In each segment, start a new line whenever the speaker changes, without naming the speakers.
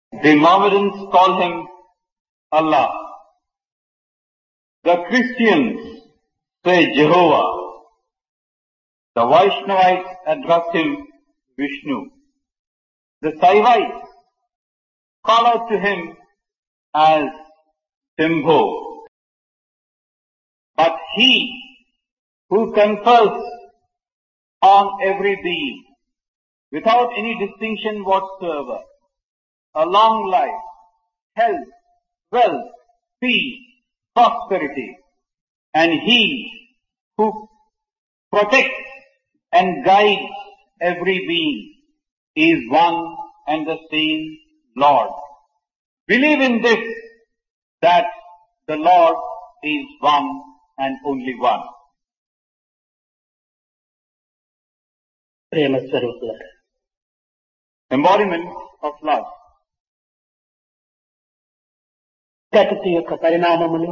The Mohammedans call him Allah. The Christians say Jehovah. The Vaishnavites address him Vishnu. The Saivites call out to him as Shambho. But he who confers on every being without any distinction whatsoever, a long life, health, wealth, peace, prosperity, and he who protects and guides every being is one and the same Lord. Believe in this, that the Lord is one and only one.
ప్రేమ స్వరూపులారా,
Embodiment of love.
ప్రకృతి యొక్క పరిణామములు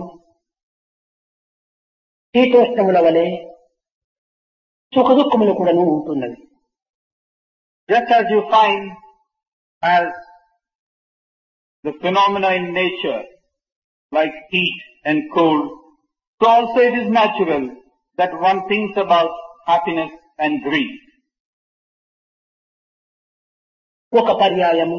శీతోష్ణముల వలె సుఖదుఖములు కూడాను ఉంటున్నవి.
Just as you find as the phenomena in nature, like heat and cold, so also it is natural that one thinks about happiness and grief.
ఒక పర్యాయము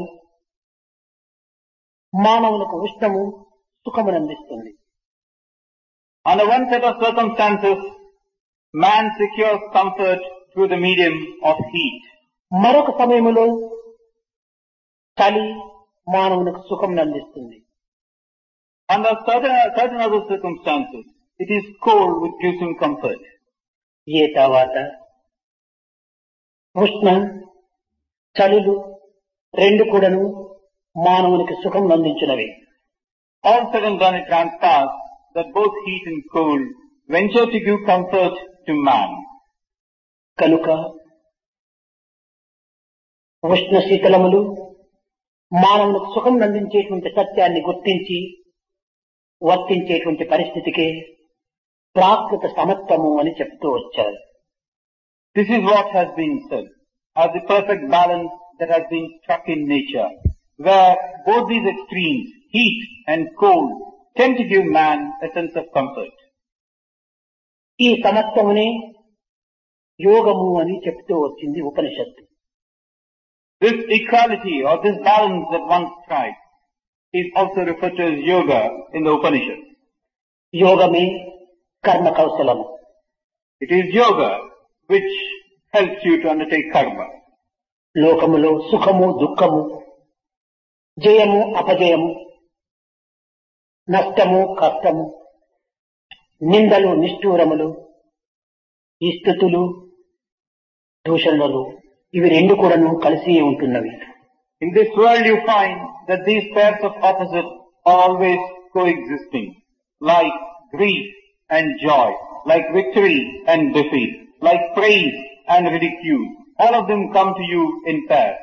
మానవులకు ఉష్ణము సుఖమునందిస్తుంది.
Under one set of circumstances, man secures comfort through the medium of heat.
మరొక సమయములో చలి మానవునికి సుఖమునందిస్తుంది.
Under certain other circumstances, it is cold which gives him comfort.
ఏ తర్వాత ఉష్ణ చలులు రెండు కూడాను మానవునికి సుఖం అందించినవి.
All said and done, it transpires that both heat and cold venture to give comfort to man.
కనుక ఉష్ణ శీతలములు మానవునికి సుఖం అందించేటువంటి సత్యాన్ని గుర్తించి వర్తించేటువంటి పరిస్థితికే ప్రాకృత సమత్వము అని చెప్తూ వచ్చారు.
This is what has been said as the perfect balance that has been struck in nature, where both these extremes, heat and cold, tend to give man a sense of comfort.
ఈ సమత్వమునే యోగము అని చెప్తూ వచ్చింది ఉపనిషత్తు.
This equality or this balance that one strikes is also referred to as yoga in the Upanishads.
యోగమే కర్మ కౌశలము.
It is yoga which helps you to undertake karma.
లోకములో సుఖము దుఃఖము, జయము అపజయము, నష్టము కష్టము, నిందలు నిష్ఠూరములు, ఈ స్థుతులు దూషణలు, ఇవి రెండు కూడాను కలిసి ఉంటున్నవి.
In this world you find that these pairs of opposites are always coexisting, like grief and joy, like victory and defeat, like praise and ridicule. All of them come to you in pairs.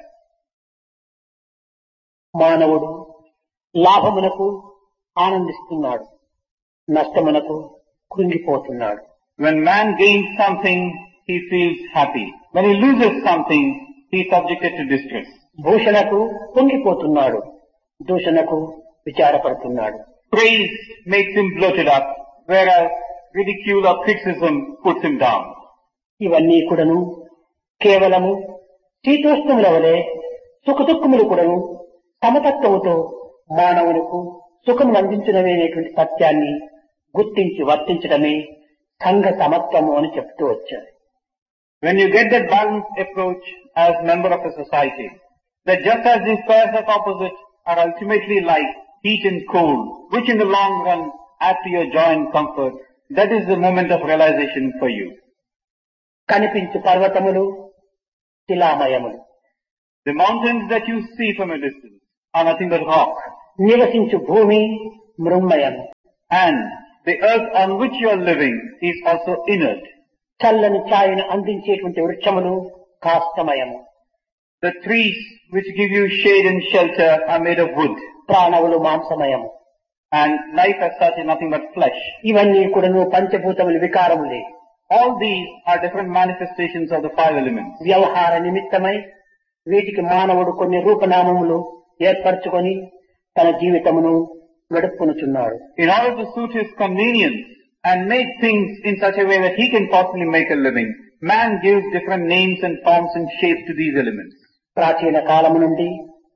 మానవుడు లాభమునకు ఆనందిస్తున్నాడు, నష్టమునకు కృంగిపోతున్నాడు.
When man gains something, he feels happy. When he loses something, he is subjected to distress.
భూషణకు పొంగిపోతున్నాడు, దూషణకు విచారపడుతున్నాడు.
Praise makes him bloated up, whereas ridicule or criticism puts him down.
ఇవన్నీ కూడాను కేవలము శీతోష్ణముల వలె సుఖదుఖములు కూడాను సమతత్వముతో మానవులకు సుఖము అందించడమేనేటువంటి సత్యాన్ని గుర్తించి వర్తించడమే సంఘ సమత్వము అని చెప్తూ వచ్చారు.
When you get that balanced approach as member of a society, that just as these pairs of opposites are ultimately like heat and cold, which in the long run add to your joy and comfort, that is the moment of realization for you.
కనిపించు పర్వతములు శిలామయములు,
The mountains that you see from a distance are nothing but rock,
నివసించు భూమి మృన్మయము,
and the earth on which you are living is also inert.
చల్లని ఛాయను అందించేటువంటి వృక్షములు కాష్టమయము,
The trees which give you shade and shelter are made of wood,
ప్రాణములు మాంసమయము,
and life as such is nothing but flesh.
ఇవన్నీ కూడాను పంచభూతములు వికారములే.
All these are different manifestations of the five elements.
వ్యవహార నిమిత్తమై వీటికి మానవుడు కొన్ని రూపనామములు ఏర్పరచుకొని తన జీవితమును గడుపుకొనుచున్నాడు.
In order to suit his convenience and make things in such a way that he can possibly make a living, man gives different names and forms and shapes to these elements.
ప్రాచీన కాలము నుండి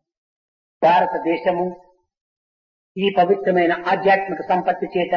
భారతదేశము ఈ పవిత్రమైన ఆధ్యాత్మిక సంపత్తి చేత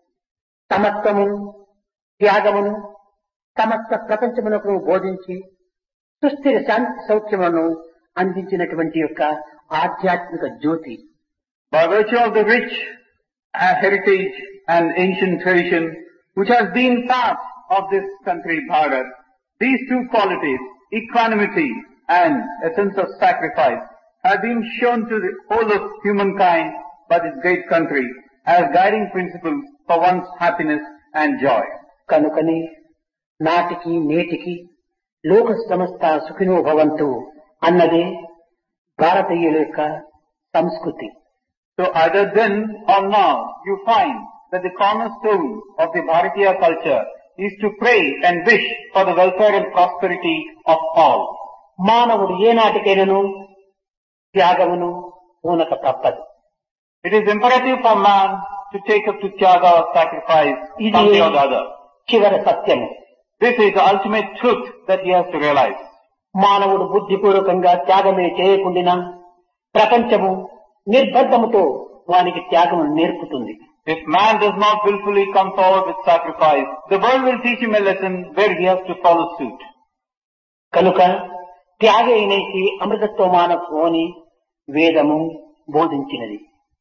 సమత్వమును త్యాగమును సమస్త ప్రపంచమునకు బోధించి సుస్థిర శాంతి సౌఖ్యములను అందించినటువంటి యొక్క ఆధ్యాత్మిక జ్యోతి.
By virtue of the rich heritage and ancient tradition which has been part of this country, Bharat, these two qualities, equanimity and a sense of sacrifice, have been shown to the whole of humankind by this great country as guiding principles for one's happiness and joy.
కనుకని నాటికి నేటికి లోక సమస్త సుఖినో భవంతు అన్నదే భారతీయుల యొక్క సంస్కృతి.
So either then or now you find that the cornerstone of the Bharatiya culture is to pray and wish for the welfare and prosperity of all.
మానవుడు ఏనాటికైనను త్యాగమును పూనక తప్పదు.
It is imperative for man to take up to tyaga or sacrifice something or the other.
చివరి సత్యము.
This is the ultimate truth that he has to realize.
మానవుడు బుద్ధిపూర్వకంగా త్యాగమే చేయకుండినా ప్రపంచము నిర్బద్ధముతో వానికి త్యాగము నేర్పుతుంది.
If man does not willfully come forward with sacrifice, the world will teach him a lesson where he has to follow suit.
కనుక త్యాగైనైతి అమృతత్వమానసు అని వేదము బోధించినది.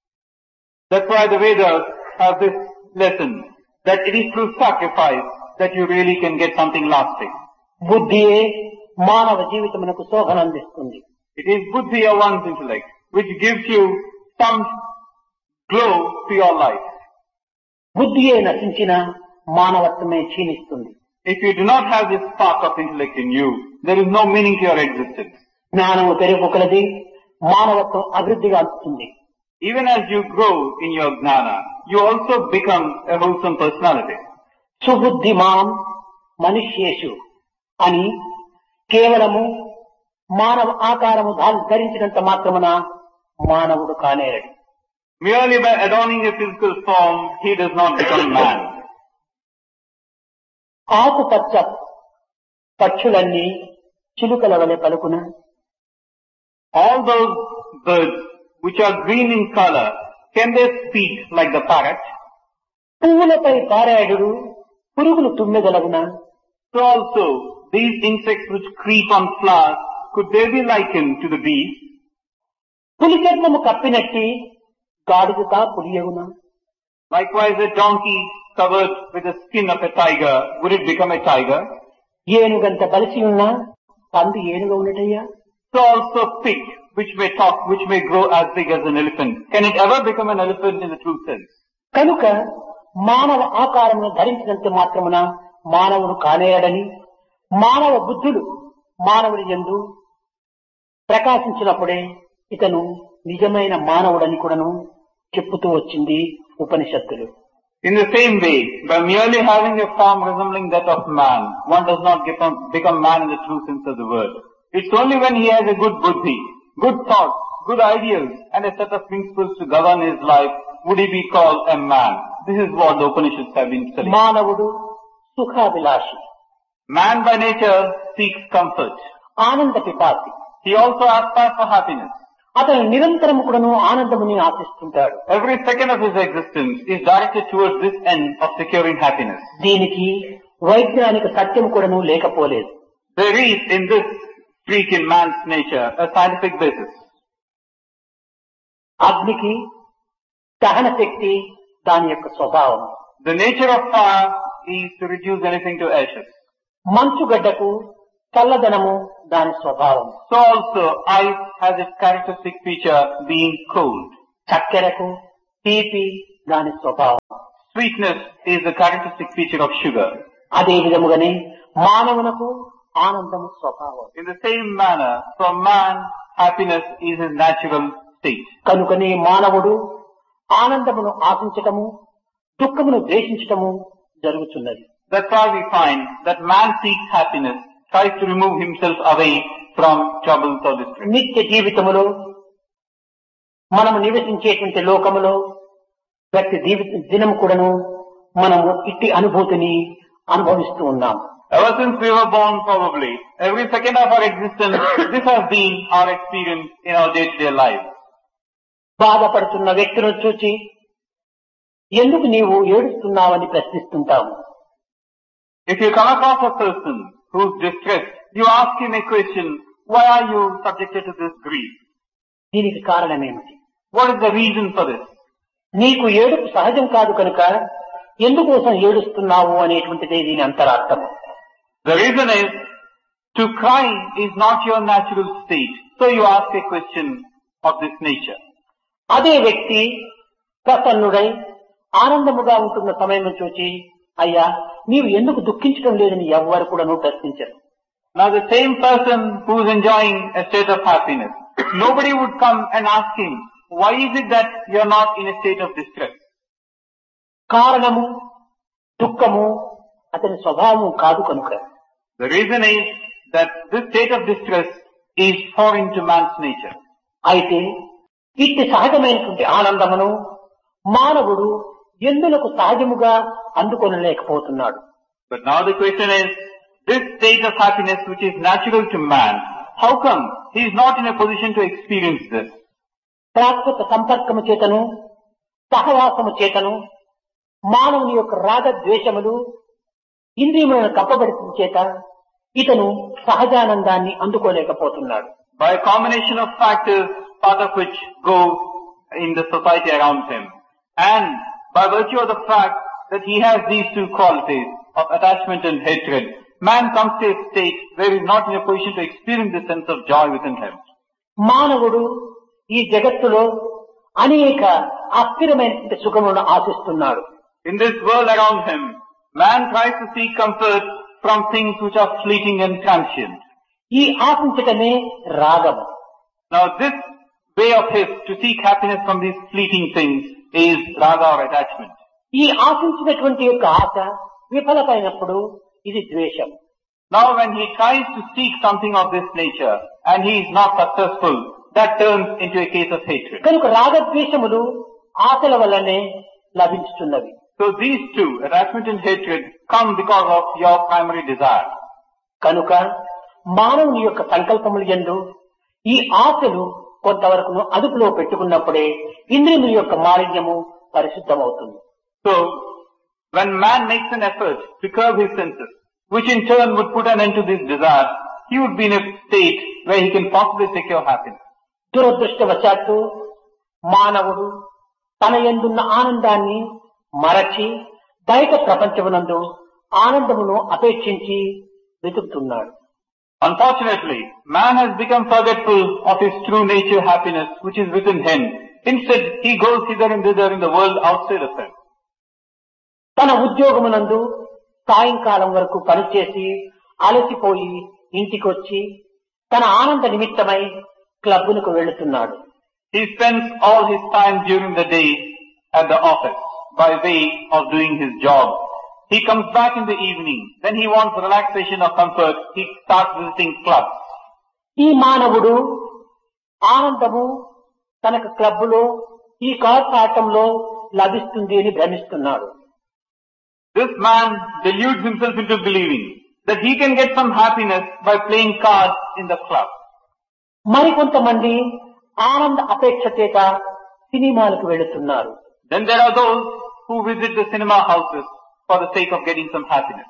That's why the Vedas have this lesson that it is through sacrifice that you really can get something lasting.
బుద్ధియే మానవ జీవితమునకు శోభనందిస్తుంది.
It is buddhi or one's intellect which gives you some glow to your life.
బుద్ధియే నశించిన మానవత్వమే క్షీణిస్తుంది.
If you do not have this spark of intellect in you, there is no meaning to your existence.
జ్ఞానము పెరుగుకొలది మానవత్వం అభివృద్ధిగా అందుతుంది.
Even as you grow in your gnana, you also become a wholesome personality.
సుబుద్ధిమాం మనుష్యేషు అని కేవలము మానవ ఆకారము ధరించినంత మాత్రమున మానవుడు కానేరడు.
Merely by adorning a physical form, he does not become man.
ఆకుపచ్చ పక్షులన్నీ చిలుకల వలె పలుకున.
All those birds which are green in color, can they speak like the parrot?
పువ్వులపై పారాయుడు పురుగులు తుమ్మెదలగున.
So also, these insects which creep on flowers, could they be likened to the bees?
పులి చర్మము కప్పినట్టి గాడిద పులియగున.
Likewise, a donkey covered with the skin of a tiger, would it become a tiger?
ఏనుగంత బలిసి ఉన్నా పంది ఏనుగ ఉన్నటయ్యా.
So also pig, which may talk, which may grow as big as an elephant, can it ever become an elephant in the true sense?
కనుక మానవ ఆకారమును ధరించినంత మాత్రమున మానవుడు కానేరడని, మానవ బుద్ధులు మానవుడి యందు ప్రకాశించినప్పుడే ఇతను నిజమైన మానవుడని కూడాను చెప్పుతూ వచ్చింది ఉపనిషత్తులు.
In the same way, by merely having a form resembling that of man, one does not become man in the true sense of the word. It's only when he has a good buddhi, good thoughts, good ideals, and a set of principles to govern his life, would he be called a man. This is what the Upanishads have been telling.
మానవుడు సుఖాభిలాషి.
Man by nature seeks comfort.
ఆనంద పిపాసి.
He also aspires for happiness.
అతను నిరంతరము కూడాను ఆనందముని ఆశిస్తుంటాడు.
Every second of his existence is directed towards this end of securing happiness.
దీనికి వైజ్ఞానిక సత్యం కూడాను లేకపోలేదు.
There is in this streak in man's nature a scientific basis.
అగ్నికి దహన శక్తి దాని యొక్క స్వభావం.
The nature of fire is to reduce anything to ashes.
మంచుగడ్డకు చల్లదనము దాని స్వభావం.
So also ice has its characteristic feature being cold.
చక్కెరకు తీపి దాని స్వభావం.
Sweetness is the characteristic feature of sugar.
అదే విధముగానే మానవునకు ఆనందము స్వభావం.
In the same manner, for man, happiness is his natural state.
కనుకనే మానవుడు ఆనందమును ఆశించటము, దుఃఖమును ద్వేషించటము జరుగుతున్నది.
That's why we find that man seeks happiness, tries to remove himself away from troubles or distress.
నిత్య జీవితములో మనము నివసించేటువంటి లోకములో ప్రతి దినం కూడాను మనము ఇట్టి అనుభూతిని అనుభవిస్తూ ఉన్నాం.
Ever since we were born, probably, every second of our existence, this has been our experience in our day-to-day life.
బాధపడుతున్న వ్యక్తులను చూచి ఎందుకు నీవు ఏడుస్తున్నావని ప్రశ్నిస్తుంటాము.
If you come across a person who's distressed, you ask him a question, why are you subjected to this grief?
దీనికి కారణమేమిటి?
What is the reason for this?
నీకు ఏడుపు సహజం కాదు కనుక ఎందుకోసం ఏడుస్తున్నావు అనేటువంటిదే దీని అంతరార్థం.
The reason is, to cry is not your natural state. So you ask a question of this nature.
అదే వ్యక్తి ప్రసన్నుడై ఆనందముగా ఉంటున్న సమయం చూచి అయ్యా నీవు ఎందుకు దుఃఖించడం లేదని ఎవ్వరు కూడా ప్రశ్నించరు.
Now the same person who is enjoying a state of happiness, nobody would come and ask him, why is it that you are not in a state of distress?
కారణము దుఃఖము అతని స్వభావము కాదు కనుక.
The reason is that this state of distress is foreign to man's nature.
అయితే ఇట్టి సహజమైనటువంటి ఆనందమును మానవుడు ఎందులకు సహజముగా అందుకొనలేకపోతున్నాడు.
But now the question is, this state of happiness which is natural to man, how come he is not in a position to experience this?
ప్రాకృత సంపర్కము చేతను సహవాసము చేతను మానవుని యొక్క రాగద్వేషములు ఇంద్రియములను కప్పబడిన చేత ఇతను సహజానందాన్ని అందుకోలేకపోతున్నాడు.
By a combination of factors, part of which go in the society around him, and by virtue of the fact that he has these two qualities of attachment and hatred, man comes to a state where he is not in a position to experience the sense of joy within him.
మానవుడు ఈ జగత్తులో అనేక అస్థిరమైన సుఖములను ఆశిస్తున్నాడు.
In this world around him, man tries to seek comfort from things which are fleeting and transient.
ఈ ఆశించటమే రాగము.
Now this way of his to seek happiness from these fleeting things is raga or attachment.
ఈ ఆశించినటువంటి యొక్క ఆశ విఫలమైనప్పుడు ఇది ద్వేషం.
Now when he tries to seek something of this nature and he is not successful, that turns into a case of hatred.
కనుక రాగద్వేషములు ఆశల వల్లనే లభించుతున్నవి.
So these two, attachment and hatred, come because of your primary desire.
కనుక మానవుని యొక్క సంకల్పములు యందు ఈ ఆశలు కొంతవరకు అదుపులో పెట్టుకున్నప్పుడే ఇంద్రియముల యొక్క మాలిన్యము పరిశుద్ధమవుతుంది.
So when man makes an effort to curb his senses, which in turn would put an end to this desire, he would be in a state where he can possibly secure happiness.
దురదృష్టవశాత్తు మానవుడు తన యందున్న ఆనందాన్ని మరచి బయట ప్రపంచమునందు ఆనందమును అపేక్షించి వెతుకుతున్నాడు.
Unfortunately, man has become forgetful of his true nature happiness which is within him. Instead, he goes hither and thither in the world outside of him.
తన ఉద్యోగమునందు సాయంకాలం వరకు పనిచేసి అలసిపోయి ఇంటికొచ్చి తన ఆనంద నిమిత్తమై క్లబ్బులకు వెళుతున్నాడు.
He spends all his time during the day at the office by way of doing his job. He comes back in the evening. Then he wants relaxation or comfort. He starts visiting clubs.
ఈ మానవుడు ఆనందము తనకు క్లబ్బులో ఈ cards ఆటంలో లభిస్తుంది అని భ్రమిస్తున్నాడు.
This man deludes himself into believing that he can get some happiness by playing cards in the club.
మరికొంతమంది ఆనంద అపేక్ష చేత సినిమాలకు వెళుతున్నారు.
Then there are those who visit the cinema houses for the sake of getting some happiness.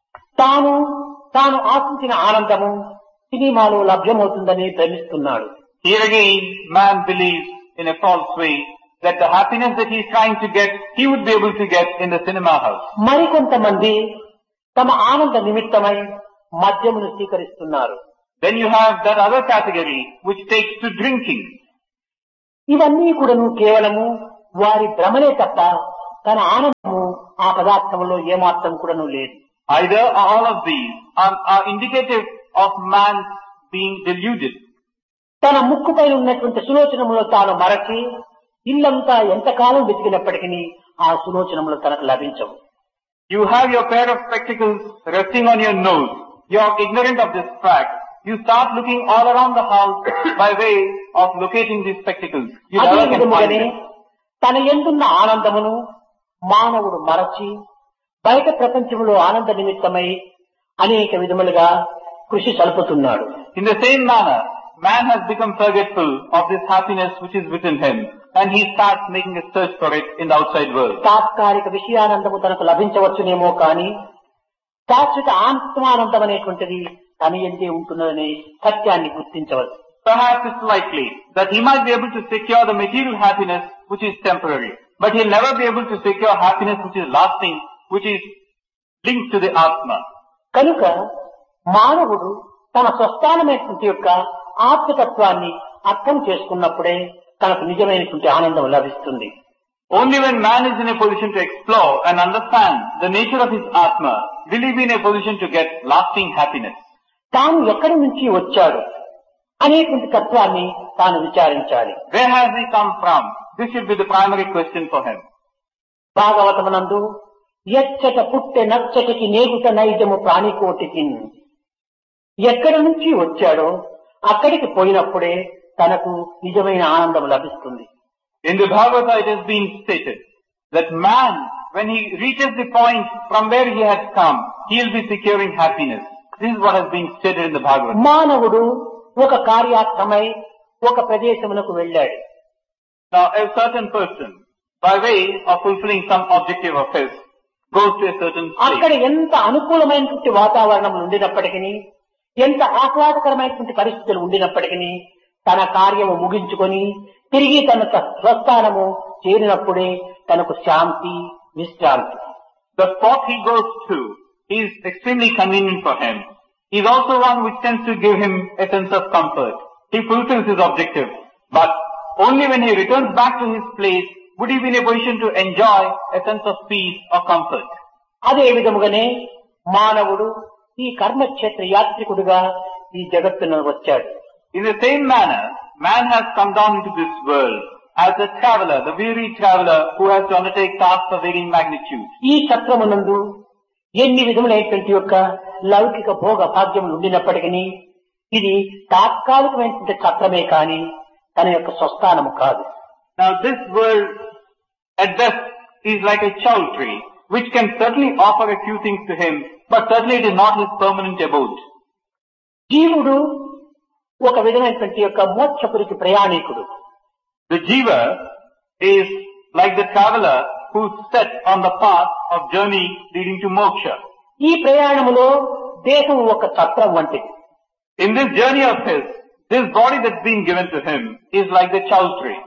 తాను ఆశించిన ఆనందము సినిమాలో లభ్యమవుతుందని భ్రమిస్తున్నాడు.
Here again, man believes in a false way that the happiness that he is trying to get, he would be able to get in the cinema house.
మరికొంతమంది తమ ఆనంద నిమిత్తమై మద్యమును స్వీకరిస్తున్నారు.
Then you have that other category which takes to drinking.
ఇవన్నీ కూడాను కేవలము వారి భ్రమలే తప్ప తన ఆనందము ఆ పదార్థములో ఏమాత్రం కూడాను లేదు.
Either or all of these are indicative of man being deluded.
తన ముక్కుపైన ఉన్నటువంటి సులోచనములో తాను మరచి ఇల్లంతా ఎంతకాలం వెతికినప్పటికీ ఆ సులోచనములు తనకు లభించవు.
You have your pair of spectacles resting on your nose. You are ignorant of this fact. You start looking all around the house by way of locating these spectacles. You
అదే
never can find
విధముగానే
them.
తన యందున్న ఆనందమును మానవుడు మరచి బయట ప్రపంచంలో ఆనంద నిమిత్తమై అనేక విధములుగా కృషి సలుపుతున్నాడు.
In the same manner, man has become forgetful of this happiness which is within him, and he starts making a search for it in the outside world.
తాత్కాలిక విషయానందము తనకు లభించవచ్చునేమో కానీ శాశ్వత ఆత్మానందం అనేటువంటిది తన యందే ఉంటున్నదనే సత్యాన్ని గుర్తించవచ్చు.
Perhaps it's likely that he might be able to secure the material happiness which is temporary, but he'll never be able to secure happiness which is lasting, which is linked to the Atma.
కనుక మానవుడు తన స్వస్థానమైనటువంటి యొక్క ఆత్మతత్వాన్ని అర్థం చేసుకున్నప్పుడే తనకు నిజమైనటువంటి ఆనందం లభిస్తుంది.
Only when man is in a position to explore and understand the nature of his Atma will he be in a position to get lasting happiness.
తాను ఎక్కడి నుంచి వచ్చాడు అనేటువంటి తత్వాన్ని తాను విచారించాలి.
Where has he come from? This should be the primary question for him.
భాగవతమునందు ఎచ్చట పుట్టె నచ్చటికి నేగుట నైజము ప్రాణికోటికి, ఎక్కడి నుంచి వచ్చాడో అక్కడికి పోయినప్పుడే తనకు నిజమైన ఆనందం లభిస్తుంది.
In the Bhagavata it has been stated that man, when he reaches the point from where he has come, he will be securing happiness. This is what has been stated in the Bhagavata.
మానవుడు ఒక కార్యార్థమై ఒక ప్రదేశమునకు వెళ్ళాడు.
Now a certain person, by way of fulfilling some objective of his, goes to a certain
అక్కడ
place.
ఎంత అనుకూలమైనటువంటి వాతావరణం ఉండినప్పటికీ, ఎంత ఆహ్లాదకరమైనటువంటి పరిస్థితులు ఉండినప్పటికీ తన కార్యము ముగించుకొని తిరిగి తన స్వస్థానము చేరినప్పుడే తనకు శాంతి, విశ్రాంతి.
The spot he goes to is extremely convenient for him. He is also one which tends to give him a sense of comfort. He fulfills his objective. But only when he returns back to his place would he be in a position to enjoy a sense of peace or comfort.
అదే విధముగానే మానవుడు ఈ కర్మక్షేత్ర యాత్రికుడుగా ఈ జగత్తును వచ్చాడు.
In the same manner, man has come down into this world as a traveler, the weary traveler who has to undertake tasks of varying magnitude.
ఈ చక్రమునందు ఎన్ని విధములైనటువంటి యొక్క లౌకిక భోగ భాగ్యములు ఉండినప్పటికీ ఇది తాత్కాలికమైనటువంటి చక్రమే కాని తన యొక్క స్వస్థానము కాదు.
Now this world at best is like a chow tree which can certainly offer a few things to him, but certainly it is not his permanent abode.
జీవుడు ఒక విధమైనటువంటి యొక్క మోక్షపురికి ప్రయాణికుడు.
The jiva is like the traveler who is set on the path of journey leading to moksha.
ఈ ప్రయాణములో దేహం ఒక చక్రం వంటిది.
In this journey of his, this body that's been given to him is like the chow tree.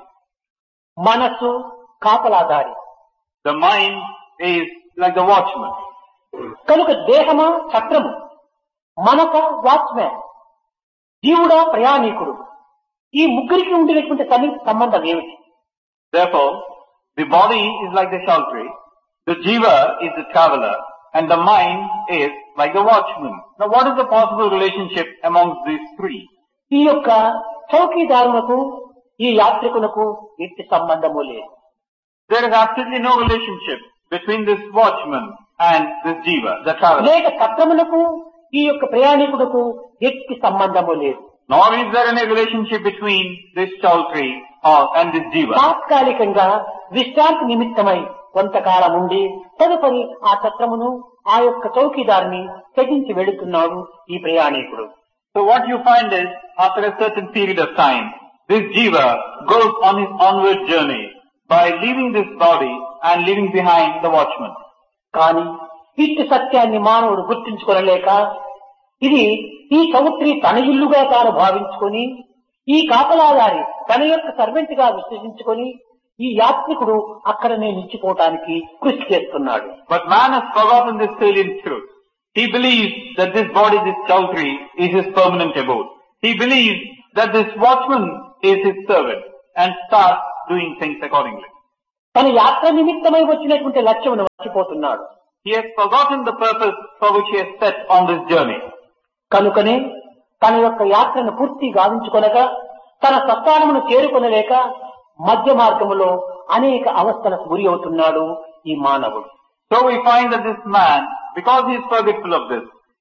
మనస్సు కాపలాదారి.
The mind is like the watchman.
కనుక దేహమా చక్రము, మనస watchman, జీవుడా ప్రయాణికుడు. ఈ ముగ్గురికి ఉండినటువంటి సంబంధం ఏమిటి?
Therefore, the body is like the chow tree, the jiva is the traveler, and the mind is like the watchman. Now what is the possible relationship amongst these three?
ఈ యొక్క చౌకీదారులకు ఈ యాత్రికులకు ఎట్టి సంబంధము లేదు.
There is absolutely no relationship between this watchman and this jiva, the traveler.
లేక చక్రములకు ఈ యొక్క ప్రయాణికులకు ఎట్టి సంబంధము లేదు.
Nor is there any relationship between this chow tree and this jiva.
తాత్కాలికంగా విశ్రాంతి నిమిత్తమై కొంతకాలం ఉండి తదుపరి ఆ చక్రమును ఆ యొక్క చౌకీదారిని త్యజించి వెళుతున్నాడు ఈ ప్రయాణికుడు.
So what you find is, after a certain period of time, this jiva goes on his onward journey by leaving this body and leaving behind the watchman.
కానీ ఇట్టి సత్యాన్ని మానవుడు గుర్తించుకోలేక ఇది ఈ చౌత్రి తన ఇల్లుగా తాను భావించుకొని ఈ కాపలాదారి తన యొక్క సర్వెంట్ గా విశ్వసించుకొని ఈ యాత్రికుడు అక్కడనే నిలిచిపోవటానికి కృషి చేస్తున్నాడు.
But man has forgotten this salient truth. He believes that this body, this chow tree, is his permanent abode. He believes that this watchman is his servant and starts doing things accordingly.
తన యాత్ర నిమిత్తమై వచ్చినటువంటి లక్ష్యమును మర్చిపోతున్నాడు.
He has forgotten the purpose for which he has set on this journey.
కనుకనే తన యొక్క యాత్రను పూర్తి గావించుకొనగా తన స్వస్థానమును చేరుకొనలేక మధ్య మార్గములో అనేక అవస్థలకు గురి అవుతున్నాడు ఈ మానవుడు.
So we find that this man, because he is forgetful of this,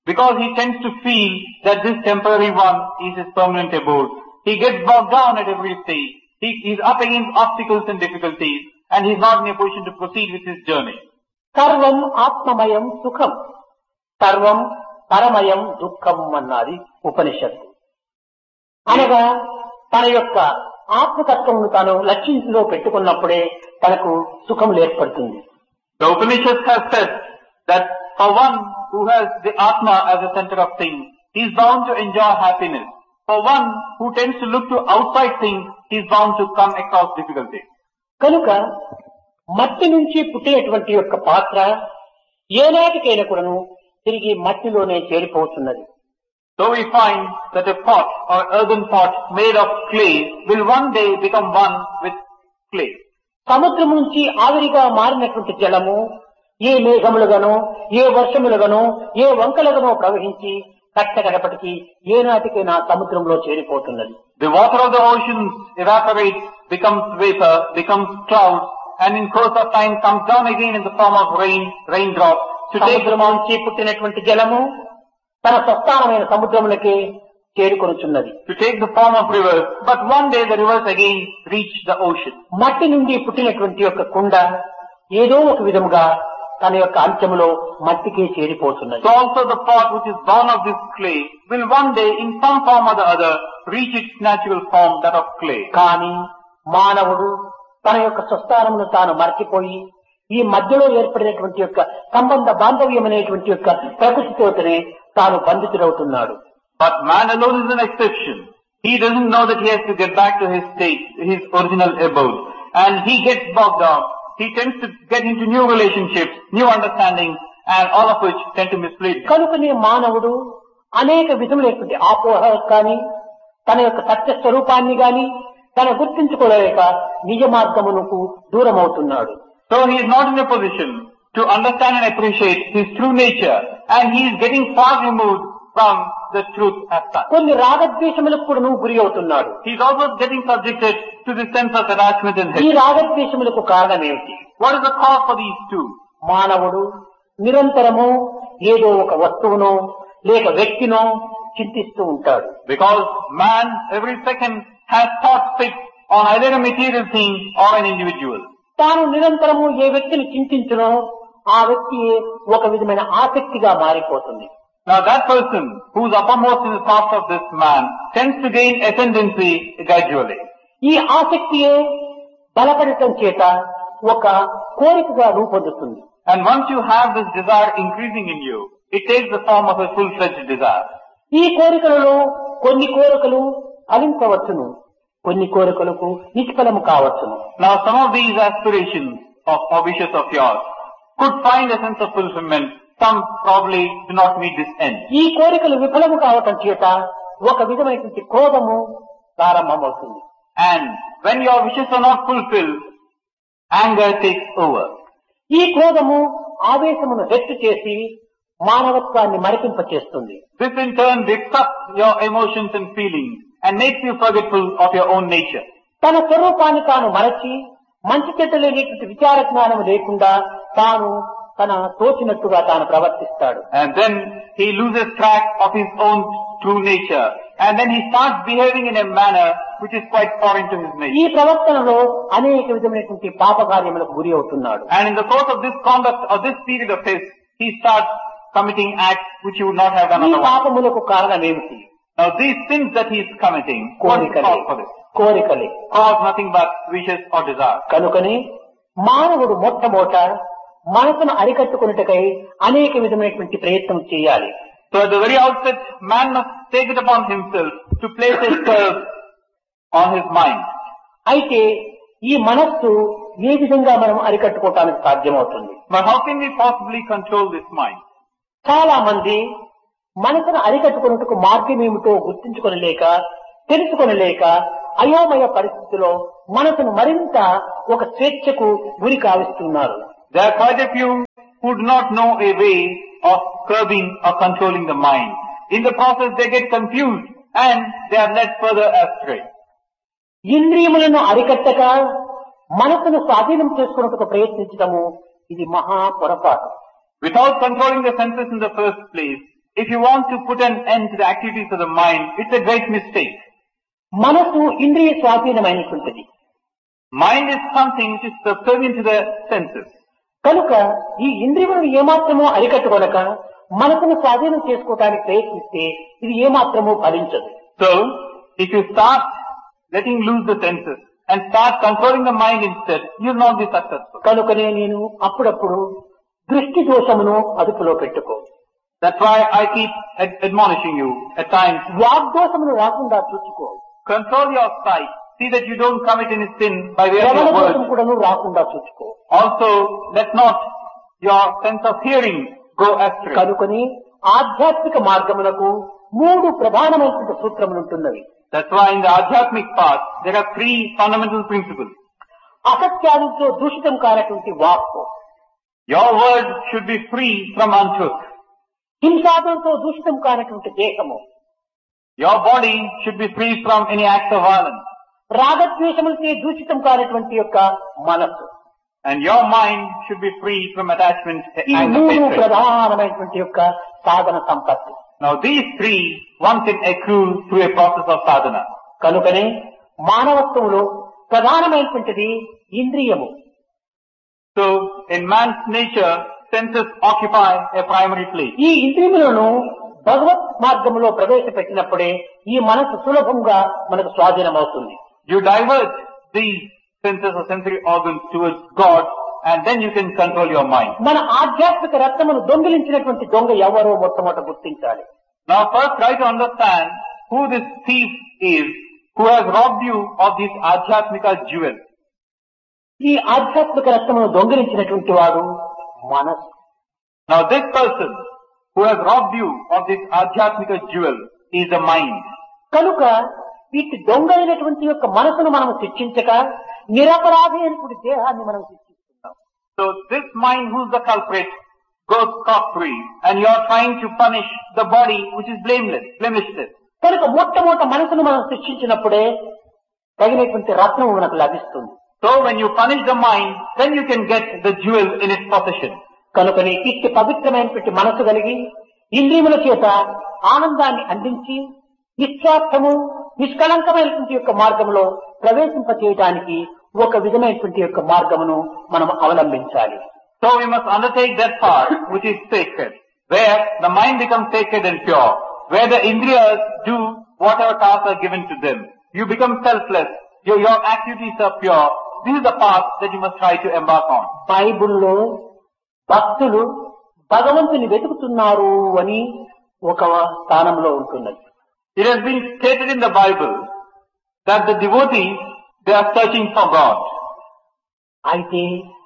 Because he tends to feel that this temporary one is his permanent abode. He gets bogged down at every stage. He is up against obstacles and difficulties, and he is not in a position to proceed with his journey.
సర్వం ఆత్మమయం సుఖం, సర్వం పరమయం దుఃఖం అన్నది ఉపనిషత్తు. అనగా తన యొక్క ఆత్మతత్వమును తాను లక్ష్యంలో పెట్టుకున్నప్పుడే తనకు సుఖం ఏర్పడుతుంది.
The Upanishads have said that for one who has the Atma as the center of things, he is bound to enjoy happiness. For one who tends to look to outside things, he is bound to come across difficulties.
కనుక మట్టి నుంచి పుట్టినటువంటి యొక్క పాత్ర ఏనాటికైనా కూడాను తిరిగి మట్టిలోనే చేరిపోతున్నది.
So we find that a pot or earthen pot made of clay will one day become one with clay.
సముద్రం నుంచి ఆవిరిగా మారినటువంటి జలము ఏ మేఘములుగానో, ఏ వర్షములుగానో, ఏ వంకలుగానో ప్రవహించి కట్టగడపటికి ఏనాటికైనా సముద్రంలో చేరిపోతున్నది.
The water of the oceans evaporates, becomes vapor, becomes clouds, and in course of time comes down again in the form of raindrops.
సముద్రం నుంచి పుట్టినటువంటి జలము తన స్వస్థానమైన సముద్రములకే చేరుకొనుచున్నది.
To take the form of rivers, but one day the rivers again reach the ocean.
మట్టి నుండి పుట్టినటువంటి యొక్క కుండ ఏదో ఒక విధముగా తన యొక్క అంత్యములో మట్టికే చేరిపోతున్నది.
So also the pot which is born of this clay will one day in some form or the other reach its natural form, that of clay.
కానీ మానవుడు తన యొక్క స్వస్థానమును తాను మర్చిపోయి ఈ మధ్యలో ఏర్పడినటువంటి యొక్క సంబంధ బాంధవ్యం అనేటువంటి యొక్క ప్రకృతితోనే తాను బంధితుడవుతున్నాడు.
But man alone is an exception. He doesn't know that he has to get back to his state, his original abode. And he gets bogged down. He tends to get into new relationships, new understandings, and all of which tend to mislead him.
కనుకనే మానవుడు అనేక విధములైనటువంటి ఆపోహ కానీ తన యొక్క సత్య స్వరూపాన్ని గాని తన గుర్తించుకోలేక నిజ మార్గమునకు దూరం అవుతున్నాడు.
So he is not in a position to understand and appreciate his true nature, and he is getting far removed from the truth as such.
కొన్ని రాగద్వేషములకు కూడా గురి అవుతున్నాడు.
He is also getting subjected to the sense of attachment and
ఈ
hatred.
రాగద్వేషములకు కారణం ఏమిటి?
What is the cause for these two?
మానవుడు నిరంతరము ఏదో ఒక వస్తువునో లేక వ్యక్తినో చింతిస్తూ ఉంటాడు.
Because man every second has thoughts fixed on either a material thing or an individual.
తాను నిరంతరము ఏ వ్యక్తిని చింతించునో ఆ వ్యక్తి ఒక విధమైన ఆసక్తిగా మారిపోతుంది.
Now that person who is uppermost in the thoughts of this man tends to gain ascendancy gradually.
ఈ ఆసక్తియే బలపడటం చేత ఒక కోరికగా రూపొందుతుంది.
And once you have this desire increasing in you, it takes the form of a full-fledged desire.
ఈ కోరికలలో కొన్ని కోరికలు ఫలించవచ్చును, కొన్ని కోరికలకు నిష్ఫలము కావచ్చును.
Now some of these aspirations or wishes of yours could find a sense of fulfillment. Some probably do not meet this end.
ఈ కోరికలు విఫలము కావటం చేత ఒక విధమైనటువంటి క్రోధము ప్రారంభమవుతుంది.
And when your wishes are not fulfilled, anger takes over.
ఈ క్రోధము ఆవేశమును హెచ్చు చేసి మానవత్వాన్ని మరిపింపచేస్తుంది.
This in turn lifts up your emotions and feelings and makes you forgetful of your own nature.
తన స్వరూపాన్ని తాను మరచి మంచి చెడ్డలేనటువంటి విచార జ్ఞానం లేకుండా తాను తన తోచినట్టుగా తాను ప్రవర్తిస్తాడు.
And then he loses track of his own true nature. And then he starts behaving in a manner which is quite foreign to his
ఈ
nature.
ప్రవర్తనలో అనేక విధమైనటువంటి పాపకార్యములకు గురి అవుతున్నాడు.
And in the course of this conduct or this period of his, he starts committing acts which he would not have done
ఈ
otherwise.
పాపములకు కారణం ఏమిటి?
Now these sins that he is committing, what is cause for this?
కోరికలే.
Cause nothing but wishes or desire.
కనుకని మానవుడు మొట్టమొదట మనసును అరికట్టుకున్నట్టుకై అనేక విధమైనటువంటి ప్రయత్నం చేయాలి.
So at the very outset, man must take it upon himself to place a spell on his mind.
అయితే ఈ మనస్సు ఏ విధంగా మనం అరికట్టుకోవటానికి సాధ్యమవుతుంది?
But how can we possibly control this mind?
చాలా మంది మనసును అరికట్టుకున్నట్టుకు మార్గం ఏమిటో గుర్తించుకొనలేక తెలుసుకొనలేక అయోమయ పరిస్థితిలో మనసును మరింత ఒక స్వేచ్ఛకు గురి కావిస్తున్నారు.
There are quite a few who do not know a way of curbing or controlling the mind. In the process they get confused and they are led further astray.
ఇంద్రియములను అరికట్టక మనసును స్వాధీనం చేసుకున్నట్టుకు ప్రయత్నించడము ఇది మహా పొరపాటు.
Without controlling the senses in the first place, If you want to put an end to the activities of the mind, it's a great mistake.
మనసు ఇంద్రియ స్వాధీనమైనటువంటిది.
Mind is something which is subservient to the senses.
కనుక ఈ ఇంద్రియములను ఏమాత్రమూ అరికట్టుకొనక మనసును స్వాధీనం చేసుకోవడానికి ప్రయత్నిస్తే ఇది ఏమాత్రమూ ఫలించదు.
So, if you start letting loose the senses and start controlling the mind instead, you will not be successful.
కనుకనే నేను అప్పుడప్పుడు దృష్టి దోషమును అదుపులో పెట్టుకో.
That's why I keep admonishing you at times.
వాగ్దోషమును రాకుండా చూసుకో.
Control your sight. See that you don't commit any sin by way of
శ్రవణ
your
దోషం
words.
కూడాను రాకుండా చూసుకో.
Also, let not your sense of hearing go astray.
కనుకొని ఆధ్యాత్మిక మార్గములకు 3 ప్రధానమైనటువంటి సూత్రములు ఉంటున్నవి.
That's why in the Adhyatmic path, there are 3 fundamental principles.
అసత్యాలతో దూషితం కానటువంటి వాక్కు,
Your word should be free from untruth.
హింసాదులతో దూషితం కానటువంటి దేహము,
Your body should be free from any acts of violence.
రాగద్వేషములతో దూషితం కానటువంటి యొక్క మనస్సు.
And your mind should be free from attachment,
ఈ
anger,
3
hatred.
ప్రధానమైనటువంటి యొక్క సాధన సంపత్తి.
Now these 3, one can accrue through a process of sadhana.
కనుకనే మానవత్వంలో ప్రధానమైనటువంటిది ఇంద్రియము.
So in man's nature, senses occupy a primary place.
ఈ ఇంద్రియములను భగవత్ మార్గంలో ప్రవేశపెట్టినప్పుడే ఈ మనసు సులభంగా మనకు స్వాధీనం అవుతుంది.
You divert these senses or sensory organs towards God, and then you can control your mind.
మన ఆధ్యాత్మిక రత్నమును దొంగిలించినటువంటి దొంగ ఎవరో మొట్టమొదట గుర్తించాలి.
Now first try to understand who this thief is who has robbed you of this Adhyatmika jewel.
ఈ ఆధ్యాత్మిక రత్నమును దొంగిలించినటువంటి వాడు మనస్సు.
Now this person who has robbed you of this Adhyatmika jewel is the mind.
కనుక ఇటు దొంగ అయినటువంటి యొక్క మనసును మనం శిక్షించక నిరపరాధి అయినటువంటి దేహాన్ని మనం శిక్షిస్తున్నాం.
So this mind who's the culprit goes scot-free, and you are trying to punish the body which is blemishless.
కనుక మొట్టమొదట మనసును మనం శిక్షించినప్పుడే తగినటువంటి రత్నము మనకు లభిస్తుంది.
So when you punish the mind, then you can get the jewel in its possession.
కనుకని ఇట్టి పవిత్రమైనటువంటి మనసు కలిగి ఇంద్రియముల చేత ఆనందాన్ని అందించి నిస్వార్థము నిష్కళంకమైనటువంటి యొక్క మార్గంలో ప్రవేశింపచేయడానికి ఒక విధమైనటువంటి యొక్క మార్గమును మనం అవలంబించాలి.
So we must undertake that path which is sacred, where the mind becomes sacred and pure, where the indriyas do whatever tasks are given to them. You become selfless, your activities are pure. This is the path that you must try to embark on.
బైబిల్లో భక్తులు భగవంతుని వెతుకుతున్నారు అని ఒక స్థానంలో ఉంటున్నది.
It has been stated in the Bible that the devotees, they are searching for God.
అయితే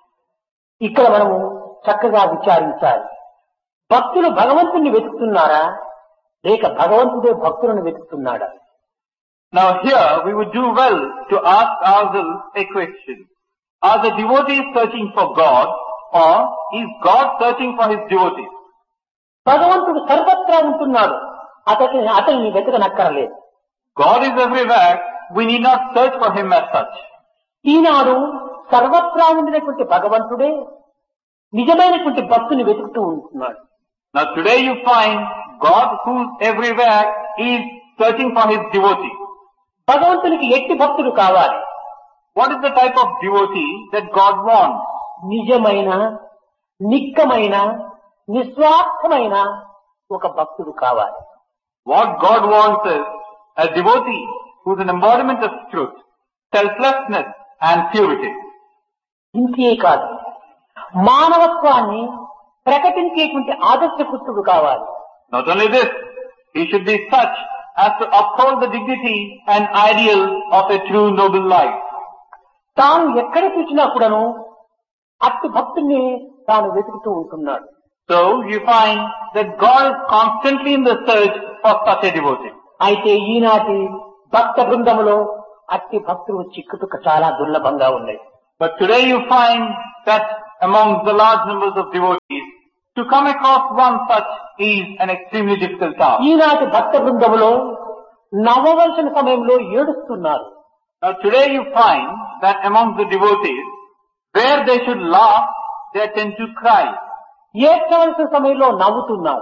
ఇక్కడ మనము చక్కగా విచారించాలి. భక్తులు భగవంతుని వెతుకుతున్నారా లేక భగవంతుడే భక్తులను వెతుకుతున్నాడా?
Now here we would do well to ask ourselves a question. Are the devotees searching for God, or is God searching for his devotees?
భగవంతుడు సర్వత్రా ఉంటున్నాడు, అతన్ని వెతకనక్కరలేదు.
God is everywhere, we need not search for him as such.
ఈనాడు సర్వత్రా ఉండినటువంటి భగవంతుడే నిజమైనటువంటి భక్తుని వెతుకుతూ ఉంటున్నాడు.
Now today you find God who is everywhere is searching for his devotees.
భగవంతునికి ఎట్టి భక్తుడు కావాలి?
What is the type of devotee that God wants?
నిజమైన నిక్కమైన నిస్వార్థమైన ఒక భక్తుడు కావాలి.
What God wants is a devotee who is an embodiment of truth, selflessness and purity.
ఇంతే కాదు, మానవత్వాన్ని ప్రకటించేటువంటి ఆదర్శపుత్రుడు కావాలి.
Not only this, he should be such as to uphold the dignity and ideal of a true noble life.
తాను ఎక్కడ చూసినా కూడాను అట్టి భక్తుల్ని తాను వెతుకుతూ ఉంటున్నాడు.
So you find that God is constantly in the search for such a devotee.
అయితే ఈనాటి భక్త బృందములో అట్టి భక్తులు చిక్కుతుక చాలా దుర్లభంగా ఉన్నాయి.
But today you find that among the large numbers of devotees, to come across one such is an extremely difficult task.
ఈనాటి భక్త బృందములో నవ్వవలసిన సమయంలో ఏడుస్తున్నారు.
Now today you find that among the devotees, where they should laugh, they tend to cry.
ఏడ్చవలసిన సమయంలో నవ్వుతున్నారు.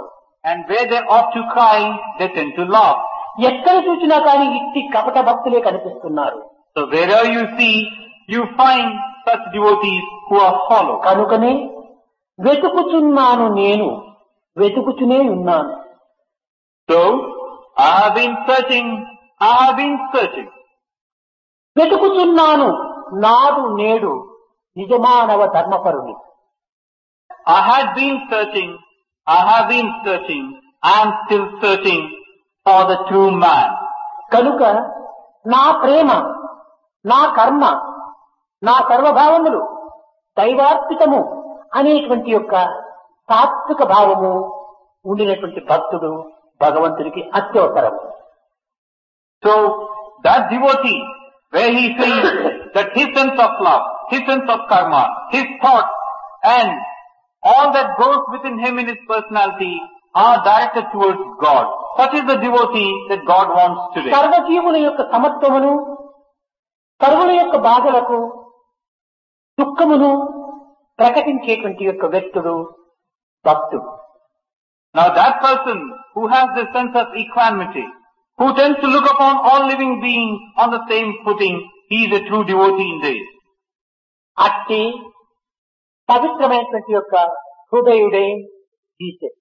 And where they ought to cry, they tend to laugh.
ఎక్కడ చూసినా కానీ ఇట్టి కపట భక్తులే కనిపిస్తున్నారు.
So wherever you see, you find such devotees who are hollow.
కనుకనే వెతుకుచున్నాను నేను, వెతుకుచునే ఉన్నాను.
So, I have been searching, I have been searching.
వెతుకుచున్నాను నాడు నేడు నిజమానవ ధర్మపరుని.
I have been searching, I have been searching, I am still searching for the true man.
కనుక నా ప్రేమ, నా కర్మ, నా సర్వభావములు దైవార్పితము అనేటువంటి యొక్క సాత్విక భావము ఉండినటువంటి భక్తుడు భగవంతుడికి అత్యవసరం.
So, that devotee, where he feels that his sense of love, his sense of karma, his thoughts, and all that goes within him in his personality are directed towards God. Such is the devotee that God wants today.
సర్వజీవుల యొక్క సమత్వమును, సర్వుల యొక్క బాధలకు దుఃఖమును ప్రకటించేటువంటి యొక్క వ్యక్తుడు భక్తుడు.
Now that person who has this sense of equanimity, who tends to look upon all living beings on the same footing, he is a true devotee indeed.
అట్టి పవిత్రమైనటువంటి యొక్క హృదయుడే Jesus.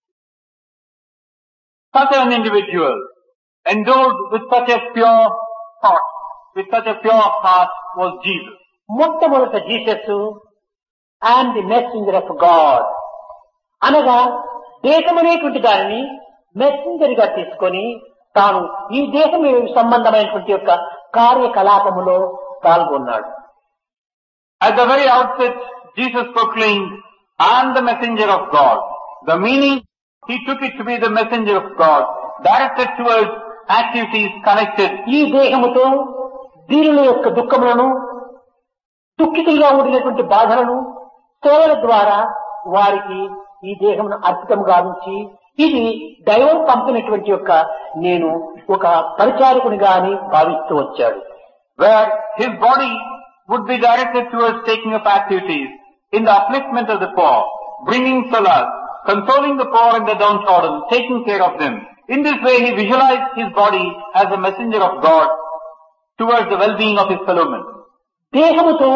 Such an individual, endowed with such a pure thought, with such a pure heart was Jesus.
మొట్టమొదట Jesus and the messenger of God అనగా దేశం అనేటువంటి దానిని messenger గా తీసుకొని తాను ఈ దేశం సంబంధమైనటువంటి యొక్క కార్యకలాపములో పాల్గొన్నాడు.
At the very outset, Jesus proclaimed, I am the messenger of God. The meaning, he took it to be the messenger of God, directed towards activities connected.
ఈ దేహముతో దీనుల యొక్క దుఃఖములను, దుఃఖితులుగా ఉండినటువంటి బాధలను సేవల ద్వారా వారికి ఈ దేహమును అర్పితం గావించి ఇది దైవం పంపినటువంటి యొక్క నేను ఒక పరిచారకునిగా అని భావిస్తూ వచ్చాడు.
Where his body would be directed towards taking up activities in the upliftment of the poor, bringing solace, consoling the poor and the downtrodden, taking care of them. In this way he visualized his body as a messenger of God towards the well-being of his fellow men.
దేహముతో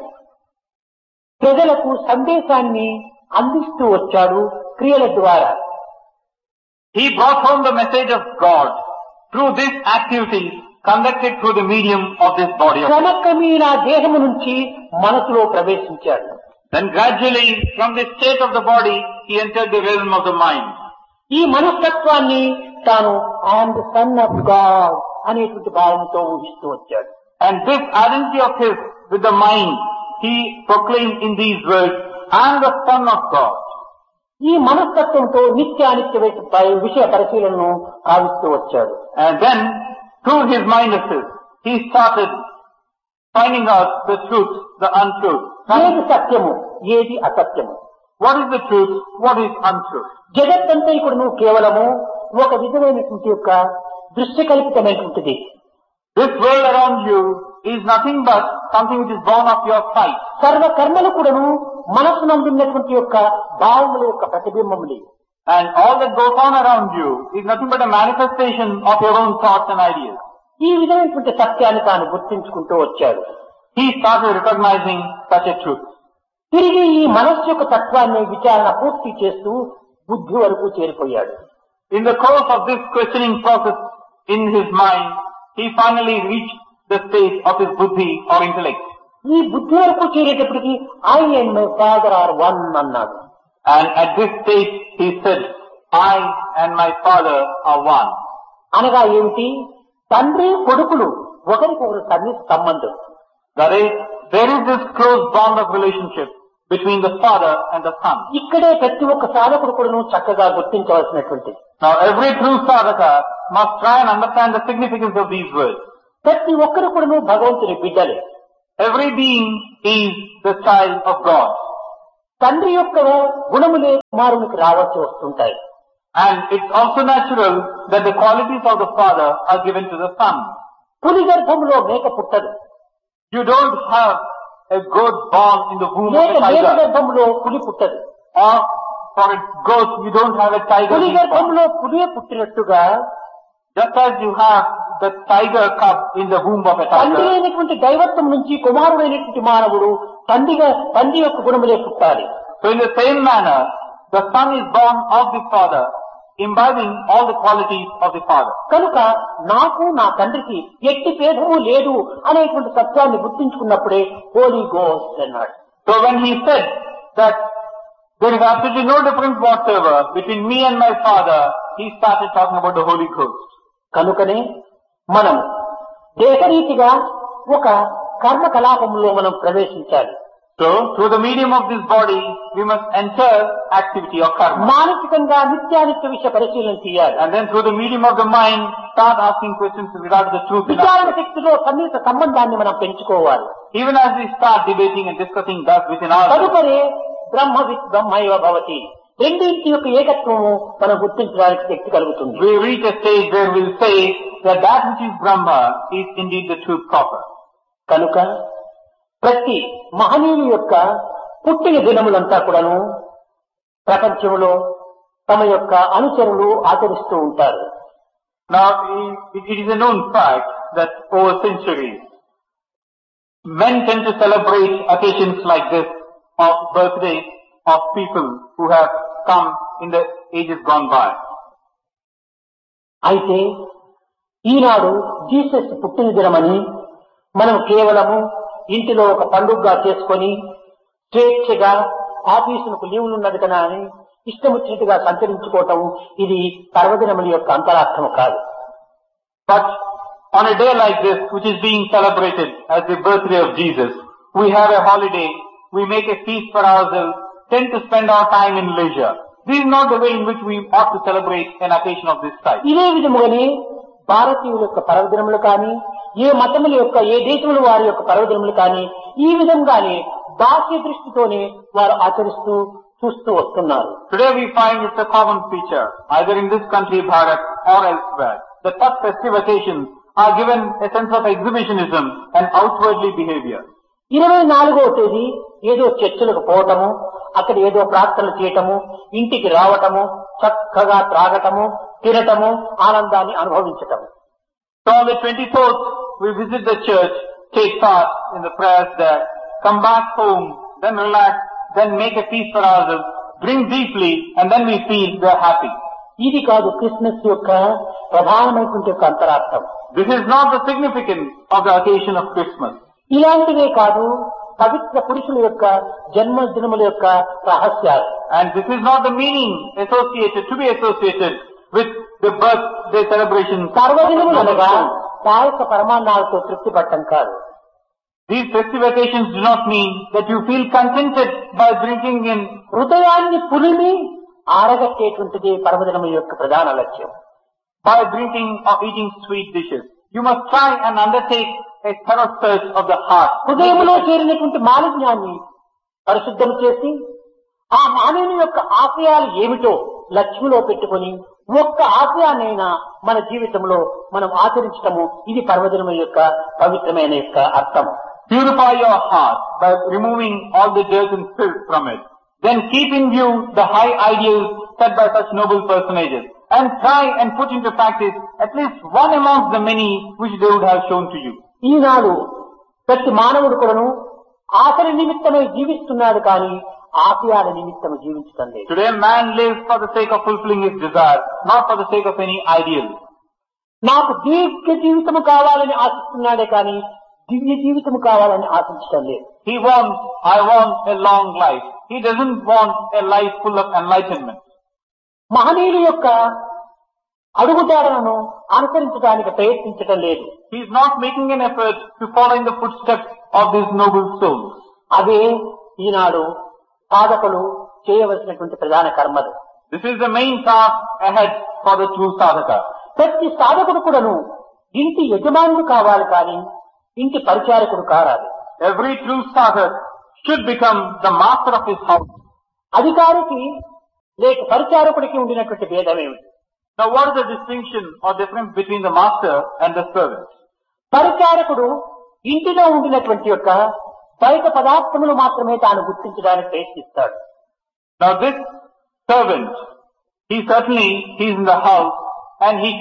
ప్రజలకు సందేశాన్ని అందిస్తూ వచ్చాడు క్రియల ద్వారా.
He brought home the message of God through these activities conducted through the medium of this body.
క్రమక్రమేణా దేహము నుంచి మనసులో ప్రవేశించాడు.
Then gradually from the state of the body he entered the realm of the mind.
ఈ మనస్తత్వాన్ని తాను I'm the son of God అనేటువంటి భావంతో ఊహిస్తూ వచ్చాడు.
And this identity of his with the mind he proclaimed in these words, I am the son of God.
ఈ మనస్తత్వంతో నిత్యానిత్య విషయ పరిశీలనను కావిస్తూ వచ్చాడు.
And then through his minuses he started finding out the truth, the untruth.
ఏది సత్యము, ఏది అసత్యము,
What is the truth, what is untruth?
జగత్తంతా ఇప్పుడు కేవలము ఒక విధమైనటువంటి యొక్క దృశ్యకల్పితమైనటువంటిది.
This world around you is nothing but something which is born of your sight.
సర్వ కర్మలు కూడాను మనస్సునందున్నటువంటి యొక్క భావముల యొక్క ప్రతిబింబములు.
And all that goes on around you is nothing but a manifestation of your own thoughts and ideas.
ఈ విధమైనటువంటి సత్యాన్ని తాను గుర్తించుకుంటూ వచ్చాడు.
He started recognizing such a truth.
తిరిగి ఈ మనస్సు యొక్క తత్వాన్ని విచారణ పూర్తి చేస్తూ బుద్ధి వరకు చేరిపోయాడు.
In the course of this questioning process in his mind, he finally reached the state of his buddhi or intellect.
ఈ బుద్ధి వరకు చేరేటప్పటికి I and my father are one అన్నాడు.
And at this stage he said, I and my father are one.
అనగా ఏమిటి? తండ్రి కొడుకులు ఒకరికొకరు సన్నిహిత సంబంధం.
That is, there is this close bond of relationship between the father and the son.
ఇక్కడే ప్రతి ఒక్క సాధకుడు కూడాను చక్కగా గుర్తించవలసినటువంటి.
Now every true sadhaka must try and understand the significance of these words.
ప్రతి ఒక్కరు కూడాను భగవంతుని బిడ్డలే.
Every being is the child of God.
తండ్రి యొక్క గుణములే కుమారునికి రావచ్చు వస్తుంటాయి.
And it's also natural that the qualities of the father are given to the son.
పులి గర్భంలో మేక పుట్టదు.
You don't have a goat born in the womb of
మేక
a tiger.
గర్భంలో పులి పుట్టదు.
Or for its growth, you don't have a tiger
పులి
being born.
గర్భంలో పులియే పుట్టినట్టుగా
Just as you have the tiger cub in the womb of a
తండ్రి
tiger,
అయినటువంటి దైవత్వం నుంచి కుమారుడైనటువంటి మానవుడు తండ్రి యొక్క గుణములే పుట్టాలి.
so in the same manner, the son is born of the father, imbibing all the qualities of the father.
కనుక నాకు నా తండ్రికి ఎట్టి భేదము లేదు అనేటువంటి సత్యాన్ని గుర్తించుకున్నప్పుడే హోలీ గోస్ట్ అన్నాడు.
So when he said that there is absolutely no difference whatsoever between me and my father, he started talking about the Holy Ghost.
కనుకనే మనం దేశరీతిగా ఒక కర్మ కలాపంలో మనం ప్రవేశించాలి.
So through the medium of this body, we must enter activity of karma.
మానసికంగా నిత్యానిత్య విషయ పరిశీలన చేయాలి.
And then through the medium of the mind, start asking questions with regard to the truth in
విచారణ
us.
శక్తిలో సన్నిహిత సంబంధాన్ని మనం పెంచుకోవాలి.
Even as we start debating and discussing that within ourselves,
తదుపరి బ్రహ్మవిత్ బ్రహ్మైవ భవతి, రెండింటి యొక్క ఏకత్వము మనం గుర్తించడానికి శక్తి కలుగుతుంది.
we reach a stage where we'll say that that which is Brahma is indeed the truth proper.
కనుక ప్రతి మహనీయుల యొక్క పుట్టిన దినములంతా కూడాను ప్రపంచంలో తమ యొక్క అనుచరులు ఆచరిస్తూ ఉంటారు.
Now, it is a known fact that over centuries, men tend to celebrate occasions like this of birthdays of people who have come in the ages gone by.
అయితే ఈనాడు జీసస్ పుట్టిన దినమని మనం కేవలము ఇంటిలో ఒక పండుగగా చేసుకొని స్వేచ్ఛగా ఆఫీసులకు లీవులు ఉన్నది కదా అని ఇష్టమొచ్చినట్టుగా సంచరించుకోవటం ఇది పర్వదినముల యొక్క అంతరార్థము కాదు.
But on a day like this, which is being celebrated as the birthday of Jesus, we have a holiday, we make a feast for ourselves, tend to spend our time in leisure. This is not the way in which we ought to celebrate an occasion of this type.
ఇదే విధముగానే భారతీయుల యొక్క పర్వదినములు కానీ, ఏ మతముల యొక్క ఏ దేశముల వారి యొక్క పర్వదినములు కానీ ఈ విధంగానే బాహ్య దృష్టితోనే వారు ఆచరిస్తూ చూస్తూ వస్తున్నారు.
Today we find it's a common feature, either in this country, Bharat, or elsewhere, that such festive occasions are given a sense of exhibitionism and outwardly behavior.
24వ తేదీ ఏదో చర్చలకు పోవటము, అక్కడ ఏదో ప్రార్థనలు చేయటము, ఇంటికి రావటము, చక్కగా త్రాగటము, తినటము, ఆనందాన్ని అనుభవించటము.
So on the 24th, we visit the church, take part in the prayers there, come back home, then relax, then make a feast for ourselves, drink deeply, and then we feel we are happy.
ఇది కాదు Christmas యొక్క ప్రధానమైనటువంటి యొక్క అంతరార్థం.
This is not the significance of the occasion of Christmas.
ఇలాంటివే కాదు పవిత్ర పురుషుల యొక్క జన్మదినముల యొక్క రహస్యాలు.
And this is not the meaning to be associated with the birthday celebrations.
పర్వదినములు అనగా పాయస పరమాన్నాలతో తృప్తి పట్టం కాదు.
These festive occasions do not mean that you feel contented by drinking in.
హృదయాన్ని పులిమి ఆరగట్టేటువంటిది పర్వదినముల యొక్క ప్రధాన లక్ష్యం.
By drinking or eating sweet dishes, you must try and undertake a thorough search of the heart.
హృదయంలో చేరినటువంటి మాలిన్యాన్ని పరిశుద్ధం చేసి ఆ మానవుని యొక్క ఆశయాలు ఏమిటో లక్ష్యంలో పెట్టుకొని ఒక్క ఆశయాన్నైనా మన జీవితంలో మనం ఆచరించటము ఇది పర్వదినముల యొక్క పవిత్రమైన యొక్క అర్థం.
Purify your heart by removing all the dirt and filth from it. Then keep in view the high ideals set by such noble personages and try and put into practice at least one amongst the many which they would have shown to you.
ఈనాడు ప్రతి మానవుడు కూడాను ఆశల నిమిత్తమై జీవిస్తున్నాడు కానీ ఆశయాల నిమిత్తం జీవించటం లేదు.
Today man lives for the sake of fulfilling his desires, not for the sake of any ideal.
నాకు దీర్ఘ జీవితము కావాలని ఆశిస్తున్నాడే కానీ దివ్య జీవితము కావాలని ఆశించటం లేదు.
I want a long life. He doesn't want a life full of enlightenment.
మహనీయుల యొక్క అడుగుదారులను అనుసరించడానికి ప్రయత్నించటం లేదు.
He is not making an effort to follow in the footsteps of these noble souls.
అదే ఈనాడు సాధకులు చేయవలసినటువంటి ప్రధాన కర్మలు.
This is the main task ahead for the true sadhaka.
ప్రతి సాధకుడు కూడాను ఇంటి యజమానుడు కావాలి కానీ ఇంటి పరిచారకుడు కారాలి.
Every true sadhak should become the master of his house.
అధికారికి లేక పరిచారకుడికి ఉండినటువంటి భేదం ఏమిటి?
Now what is the distinction or difference between the master and the servant?
పరిచారకుడు ఇంటిలో ఉండినటువంటి యొక్క బయట పదార్థములు మాత్రమే తాను గుర్తించడానికి ప్రయత్నిస్తాడు.
Now this servant, he is in the house and he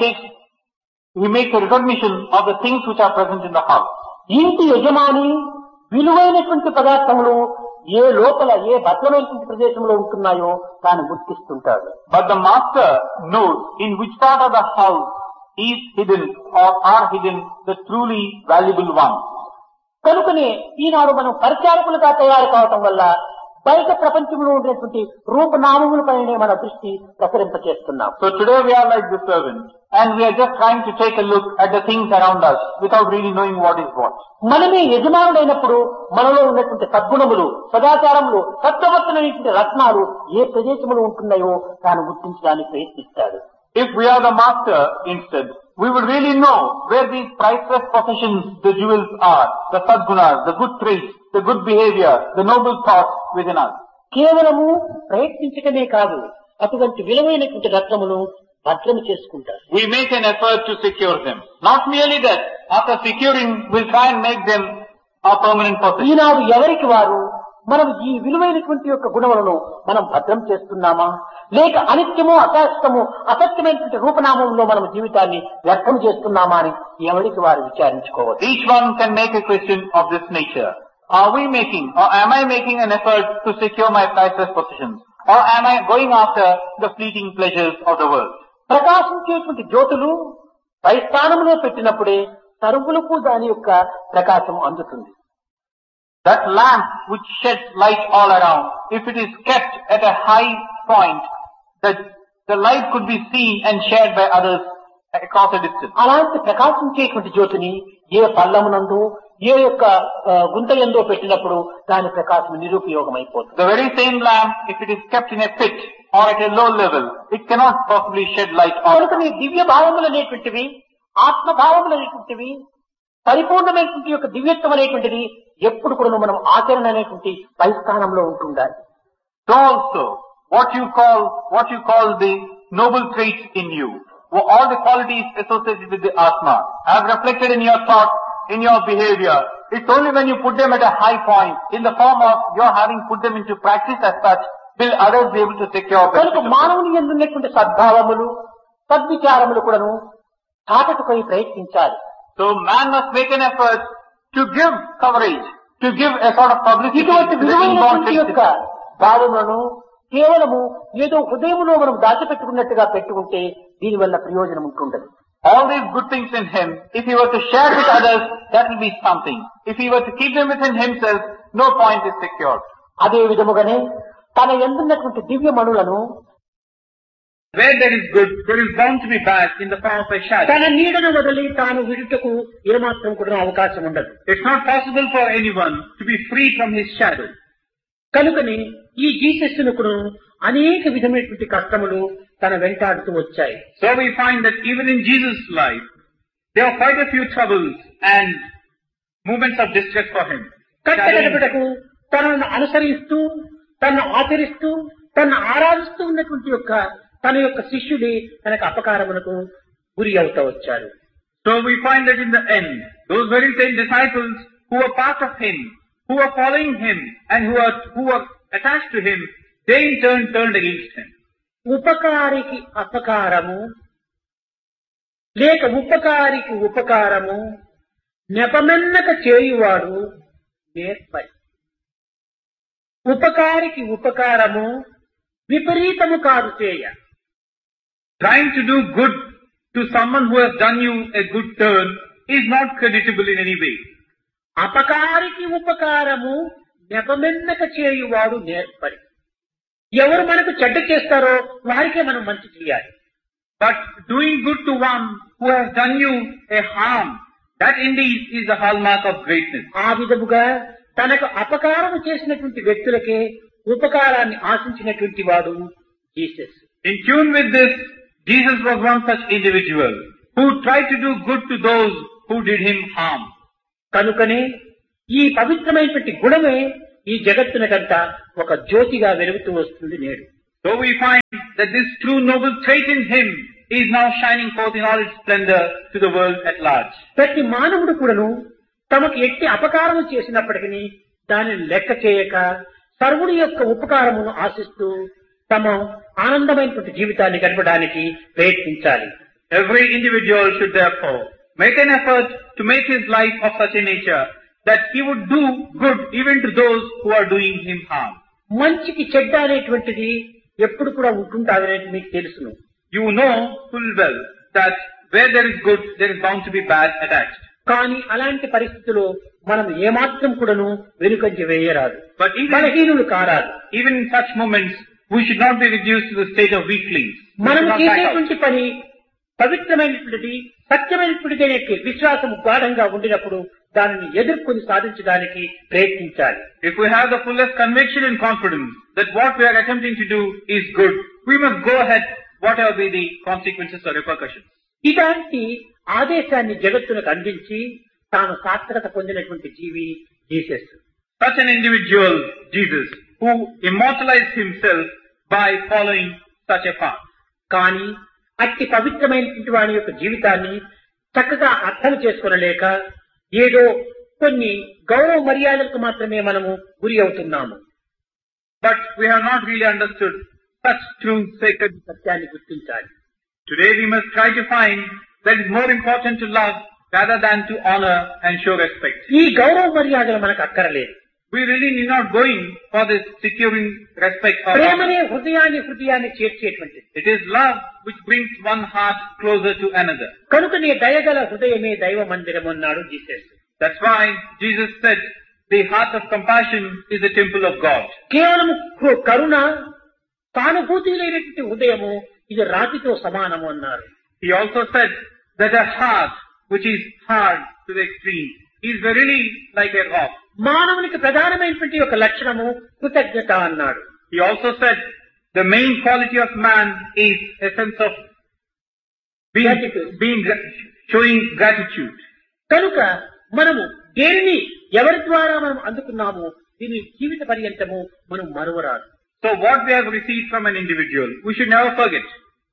makes a recognition of the things which are present in the house.
ఇంటి యజమాని విలువైనటువంటి పదార్థములు ఏ లోపల ఏ భద్రమైనటువంటి ప్రదేశంలో ఉంటున్నాయో తాను గుర్తిస్తుంటాడు.
But the master knows in which part of the house is hidden or are hidden the truly valuable ones.
కనుకనే ఈనాడు మనం పరిచారకులుగా తయారు కావటం వల్ల బయట ప్రపంచంలో ఉండేటువంటి రూపనామములపైనే మన దృష్టి ప్రసరింపచేస్తున్నాం.
So today we are like the servant and we are just trying to take a look at the things around us without really knowing what is what.
మనమే యజమానుడైనప్పుడు మనలో ఉన్నటువంటి సద్గుణములు, సదాచారములు, సత్ప్రవర్తనైనటువంటి రత్నాలు ఏ ప్రదేశంలో ఉంటున్నాయో తాను గుర్తించడానికి ప్రయత్నిస్తాడు.
If we are the master instead, we would really know where these priceless possessions, the jewels are, the sadgunas, the good traits, the good behavior, the noble thoughts within us.
కేవలము ప్రయత్నించడమే కాదు, అటువంటి విలువైనటువంటి రత్నములు భద్రం చేసుకుంటారు.
We make an effort to secure them. Not merely that, after securing, we'll try and make them our permanent possession.
ఈనాడు ఎవరికి వారు మనం ఈ విలువైనటువంటి యొక్క గుణములను మనం భద్రం చేస్తున్నామా, లేక అనిత్యము, అశాశ్వతము, అసత్యమైనటువంటి రూపనామంలో మనం జీవితాన్ని వ్యర్థం చేస్తున్నామా అని ఎవరికి వారు విచారించుకోవచ్చు.
Each one can make a question of this nature. Are we making or am I making an effort to secure my priceless possessions? Or am I going after the fleeting pleasures of the world?
ప్రకాశించేటువంటి జ్యోతులు పై స్థానంలో పెట్టినప్పుడే సర్వులకు దాని యొక్క ప్రకాశం అందుతుంది.
That lamp which sheds light all around, if it is kept at a high point, that the light could be seen and shared by others across a distance.
అలాంటి ప్రకాశించేటువంటి జ్యోతిని ఏ పల్లమునందు ఏ యొక్క గుంతయందో పెట్టినప్పుడు దాని ప్రకాశం నిరుపయోగమైపోతుంది.
The very same lamp, if it is kept in a pit or at a low level, it cannot possibly shed light on.
కనుక దివ్య భావములు అనేటువంటివి, ఆత్మభావములు అనేటువంటివి, పరిపూర్ణమైనటువంటి యొక్క దివ్యత్వం అనేటువంటిది ఎప్పుడు కూడా మనం ఆచరణ అనేటువంటి పై స్థానంలో ఉంటుండాలి.
So also, what you call the noble traits in you, all the qualities associated with the Atma, have reflected in your thought, in your behavior. It's only when you put them at a high point, in the form of your having put them into practice as such, will others be able to secure
కనుక మానవుని యందు ఉన్నటువంటి సద్భావములు, సద్విచారములు కూడాను చాటుకుపై ప్రయత్నించాలి.
So man must make an effort to give coverage, to give a sort of publicity
ఇటువంటి
to the
విలువైనటువంటి
inborn
యొక్క
traits.
భావములను కేవలము ఏదో హృదయంలో మనం దాచిపెట్టుకున్నట్టుగా పెట్టుకుంటే దీనివల్ల ప్రయోజనం ఉంటుండదు.
All these good things in him, if he were to share with others, that will be something. If he were to keep them within himself, no point is secured.
అదే విధముగానే తన యందున్నటువంటి దివ్యమణులను
Where there is good, there is bound to be bad in the form of a shadow.
తన నీడను వదిలి తాను విడుటకు ఏమాత్రం కూడా అవకాశం ఉండదు.
It's not possible for anyone to be free from his shadow.
కనుకని ఈ జీసస్ను కూడా అనేక విధమైనటువంటి కష్టములు తన వెంటాడుతూ వచ్చాయి.
So we find that even in Jesus' life, there are quite a few troubles and movements of distress for him.
కట్టగడపటకు తనను అనుసరిస్తూ, తనను ఆచరిస్తూ, తనను ఆరాధిస్తూ ఉన్నటువంటి తన యొక్క శిష్యులే తనకు అపకారమునకు గురి అవుతూ వచ్చారు.
So we find that in the end, those very same disciples who were part of him, who were following him and who were attached to him, they in turn turned against him.
ఉపకారికి అపకారము లేక ఉపకారికి ఉపకారము నెపమెన్నక చేయువాడు నేర్పరి. ఉపకారికి ఉపకారము విపరీతము కాదు చేయ.
Trying to do good to someone who has done you a good turn is not creditable in any way.
అపకారికి ఉపకారము నెపమెన్నక చేయువాడు నేర్పరి. ఎవరు మనకు చెడ్డ చేస్తారో వారికే మనం మంచి చేయాలి.
But doing good to one who has done you a harm, that indeed is the hallmark of greatness.
ఆ విధముగా తనకు అపకారం చేసినటువంటి వ్యక్తులకే ఉపకారాన్ని ఆశించినటువంటి వాడు Jesus.
In tune with this, Jesus was one such individual who tried to do good to those who did him harm.
కనుకనే ఈ పవిత్రమైనటువంటి గుణమే ఈ జగత్తునకంతా ఒక జ్యోతిగా వెలుగుతూ వస్తుంది నేడు.
So we find that this true noble trait in him is now shining forth in all its splendor to the world at large.
ప్రతి మానవుడు కూడాను తమకు ఎట్టి అపకారము చేసినప్పటికీ దానిని లెక్క చేయక సర్వుడి యొక్క ఉపకారమును ఆశిస్తూ తమ ఆనందమైనటువంటి జీవితాన్ని గడపడానికి ప్రయత్నించాలి.
Every individual should therefore make an effort to make his life of such a nature that he would do good even to those who are doing him harm.
మంచికి చెడ్డ అనేటువంటిది ఎప్పుడు కూడా ఉంటుంటాదనేది మీకు తెలుసును.
You know full well that where there is good, there is bound to be bad attached.
కానీ అలాంటి పరిస్థితుల్లో మనం ఏమాత్రం కూడాను వెనుకంజ వేయరాదు.
But
బలహీనులు కారాదు.
even in such moments, we should not be reduced to the state of weaklings.
మనం చేసేటువంటి పని పవిత్రమైనటువంటిది, సత్యమైనటువంటిది విశ్వాసం గాఢంగా ఉండినప్పుడు దానిని ఎదుర్కొని సాధించడానికి ప్రయత్నించాలి.
If we have the fullest conviction and confidence that what we are attempting to do is good, we must go ahead whatever be the consequences or repercussions.
ఇలాంటి ఆదేశాన్ని జగత్తునకు అందించి తాను సార్థకత పొందినటువంటి జీవి Jesus.
Such an individual, Jesus, who immortalized himself by following such a path.
కానీ అట్టి పవిత్రమైనటువంటి వాని యొక్క జీవితాన్ని చక్కగా అర్థం చేసుకోలేక ఏదో కొన్ని గౌరవ మర్యాదలకు మాత్రమే మనము గురి అవుతున్నాము.
But we have not really understood such true sacred
సత్యాన్ని గుర్తించాలి.
Today we must try to find that it is more important to love rather than to honor and show respect.
ఈ గౌరవ మర్యాదలు మనకు అక్కరలేదు.
We really need not going for this securing respect or
ప్రేమనే
honor.
హృదయాన్ని చేర్చేటువంటిది.
It is love which brings one heart closer to another.
కనుకనే దయగల హృదయమే దైవ మందిరం అన్నాడు Jesus.
That's why Jesus said the heart of compassion is the temple of God.
కేవలం కరుణ, సానుభూతి లేనటువంటి హృదయము ఇది రాతితో సమానము అన్నారు.
He also said that a heart which is hard to the extreme is verily like a rock.
మానవునికి ప్రధానమైనటువంటి ఒక లక్షణము కృతజ్ఞత అన్నాడు.
He also said the main quality of man is a sense of showing gratitude.
కనుక మనము దేనిని ఎవరి ద్వారా మనం అందుకున్నామో దీని జీవిత పర్యంతము మనం మరువరాదు.
So what we have received from an individual, we should never forget.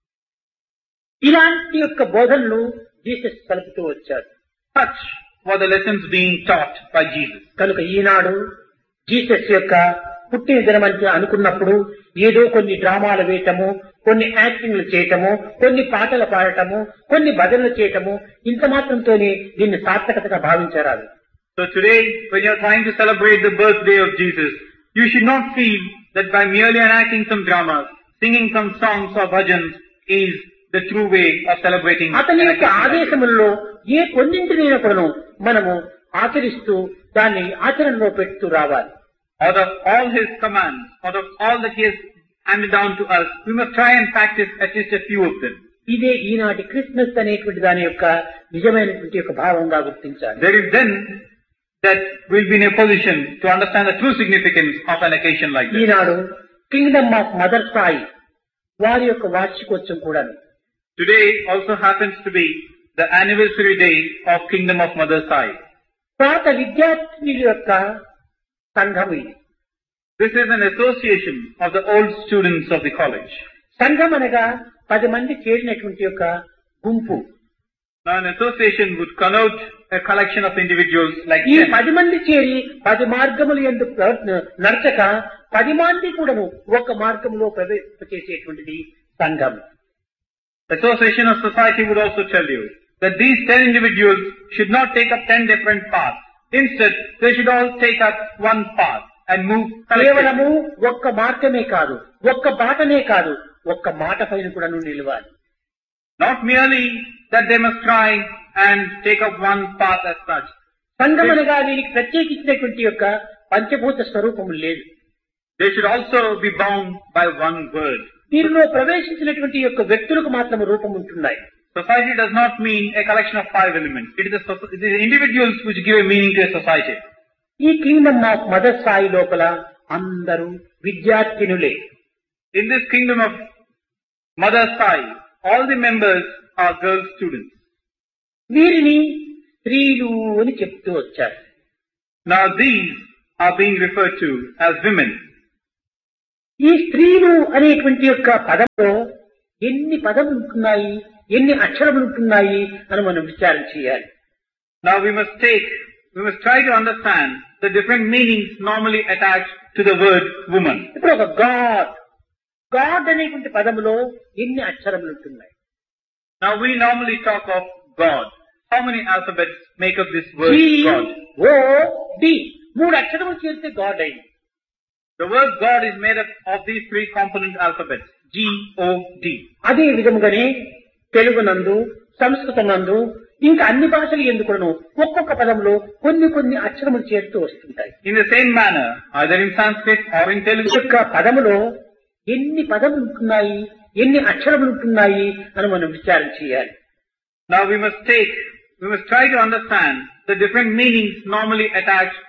ఇలాంటి యొక్క బోధనలు జీసస్ కలుపుతూ వచ్చారు.
Such were the lessons being taught by Jesus.
కనుక ఈనాడు జీసస్ యొక్క పుట్టిన దినమంటే అనుకున్నప్పుడు ఏదో కొన్ని డ్రామాలు వేయటము, కొన్ని యాక్టింగ్లు చేయటము, కొన్ని పాటలు పాడటము, కొన్ని భజనలు చేయటము ఇంత మాత్రంతోనే దీన్ని సార్థకతగా భావించరాదు.
So today, when you are trying to celebrate the birthday of Jesus, you should not feel that by merely enacting some dramas, singing some songs or bhajans is the true way of celebrating.
అతని యొక్క ఆదేశములలో ఏ కొన్నింటినైనప్పుడు మనము ఆచరిస్తూ దాన్ని ఆచరణలో పెడుతూ రావాలి.
Out of all his commands, out of all that he has handed down to us, we must try and practice at least a few of them.
ఇదే ఈనాటి క్రిస్మస్ అనేటువంటి దాని యొక్క నిజమైనటువంటి యొక్క భావంగా గుర్తించాలి.
There is then that we'll be in a position to understand the true significance of an occasion like this.
Eenadu Kingdom of mother Sai వారి యొక్క వార్షికోత్సవం కూడా
Today also happens to be the anniversary day of Kingdom of Mother Sai.
పాత విద్యార్థినుల యొక్క సంఘం ఇది.
This is an association of the old students of the college.
సంఘం అనగా 10 మంది చేరినటువంటి యొక్క గుంపు.
Now an association would connote a collection of individuals like
ఈ
10.
10 మంది చేరి 10 మార్గములు ఎందుకు నడచక 10 మంది కూడాను ఒక మార్గంలో ప్రవేశించేటువంటిది సంఘం.
Association of society would also tell you that these 10 individuals should not take up 10 different paths. Instead, they should all take up one path and move collectively.
కేవలము ఒక్క మార్గమే కాదు, ఒక్క బాటనే కాదు, ఒక్క మాట పైన కూడా నిలవాలి.
Not merely that they must try and take up one path as such.
సంఘం అనగా దీనికి ప్రత్యేకించినటువంటి యొక్క పంచభూత స్వరూపము లేదు.
They should also be bound by one word.
దీనిలో ప్రవేశించినటువంటి యొక్క వ్యక్తులకు మాత్రం రూపం ఉంటున్నాయి.
Society does not mean a collection of 5 elements. It is the individuals which give a meaning to a society.
ఈ కింగ్డమ్ ఆఫ్ మదర్ సాయి లోపల అందరూ విద్యార్థినులే.
In this kingdom of Mother Sai, all the members are girl students.
వీరిని స్త్రీలు అని చెప్తూ వచ్చారు.
Now these are being referred to as women.
ఈ స్త్రీలు అనేటువంటి యొక్క పదంలో ఎన్ని పదములు ఉంటున్నాయి, ఎన్ని అక్షరములు ఉంటున్నాయి అని మనం విచారణ చేయాలి.
Now we must try to understand the different meanings normally attached to the word woman.
ఇప్పుడు ఒక గాడ్, గాడ్ అనేటువంటి పదములో ఎన్ని అక్షరములు ఉంటున్నాయి?
Now we normally talk of God. How many alphabets make up this word God?
G-O-D. 3 అక్షరములు చేస్తే God అయింది.
The word God is made up of these 3 component alphabets. G-O-D.
అదే విధముగానే తెలుగు నందు, సంస్కృతం నందు, ఇంకా అన్ని భాషలు ఎందుకును ఒక్కొక్క పదంలో కొన్ని అక్షరములు చేరుతూ వస్తుంటాయి.
In the same manner, either in Sanskrit or in Telugu,
యొక్క పదములో ఎన్ని పదములు ఉంటున్నాయి, ఎన్ని అక్షరములు ఉంటున్నాయి అని మనం విచారణ చేయాలి.
now we must try to understand the different meanings normally attached